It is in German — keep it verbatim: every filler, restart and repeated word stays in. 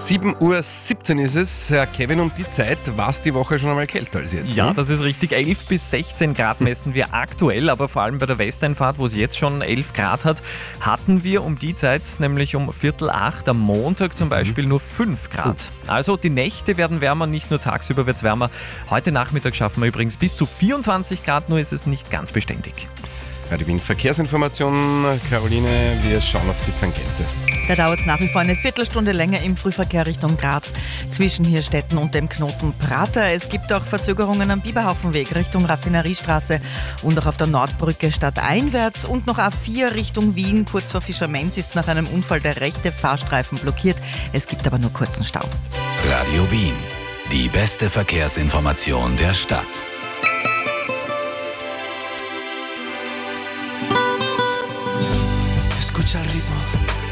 sieben Uhr siebzehn ist es. Herr Kevin, um die Zeit war es die Woche schon einmal kälter als jetzt. Ja, ne? das ist richtig. elf bis sechzehn Grad messen wir aktuell, aber vor allem bei der Westeinfahrt, wo es jetzt schon elf Grad hat, hatten wir um die Zeit, nämlich um Viertel acht am Montag zum Beispiel, nur fünf Grad. Also die Nächte werden wärmer, nicht nur tagsüber wird es wärmer. Heute Nachmittag schaffen wir übrigens bis zu vierundzwanzig Grad, nur ist es nicht ganz beständig. Radio Wien Verkehrsinformation. Caroline, wir schauen auf die Tangente. Da dauert es nach wie vor eine Viertelstunde länger im Frühverkehr Richtung Graz zwischen Hirstetten und dem Knoten Prater. Es gibt auch Verzögerungen am Bieberhaufenweg Richtung Raffineriestraße und auch auf der Nordbrücke stadteinwärts und noch A vier Richtung Wien. Kurz vor Fischerment ist nach einem Unfall der rechte Fahrstreifen blockiert. Es gibt aber nur kurzen Stau. Radio Wien, die beste Verkehrsinformation der Stadt.